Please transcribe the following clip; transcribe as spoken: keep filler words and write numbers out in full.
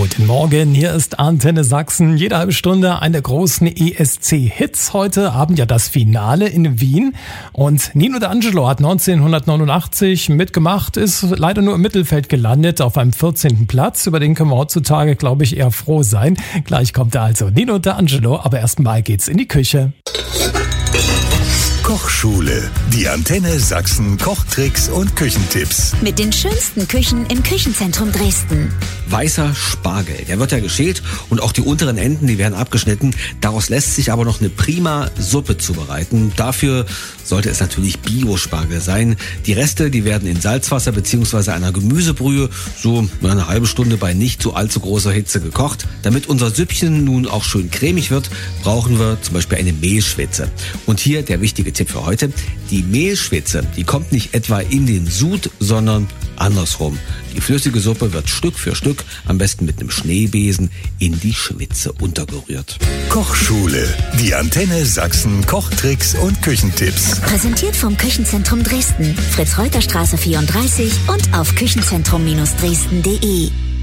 Guten Morgen, hier ist Antenne Sachsen. Jede halbe Stunde eine der großen E S C-Hits. Heute Abend ja das Finale in Wien. Und Nino D'Angelo hat neunzehnhundertneunundachtzig mitgemacht, ist leider nur im Mittelfeld gelandet, auf einem vierzehnten Platz. Über den können wir heutzutage, glaube ich, eher froh sein. Gleich kommt er also, Nino D'Angelo, aber erstmal geht's in die Küche. Kochschule. Die Antenne Sachsen Kochtricks und Küchentipps. Mit den schönsten Küchen im Küchenzentrum Dresden. Weißer Spargel, der wird ja geschält und auch die unteren Enden, die werden abgeschnitten. Daraus lässt sich aber noch eine prima Suppe zubereiten. Dafür sollte es natürlich Bio-Spargel sein. Die Reste, die werden in Salzwasser bzw. einer Gemüsebrühe so eine halbe Stunde bei nicht so allzu großer Hitze gekocht. Damit unser Süppchen nun auch schön cremig wird, brauchen wir zum Beispiel eine Mehlschwitze. Und hier der wichtige Tipp für heute. Die Mehlschwitze, die kommt nicht etwa in den Sud, sondern andersrum. Die flüssige Suppe wird Stück für Stück, am besten mit einem Schneebesen, in die Schwitze untergerührt. Kochschule. Die Antenne Sachsen Kochtricks und Küchentipps. Präsentiert vom Küchenzentrum Dresden. Fritz-Reuter-Straße vierunddreißig und auf küchenzentrum Dresden punkt de.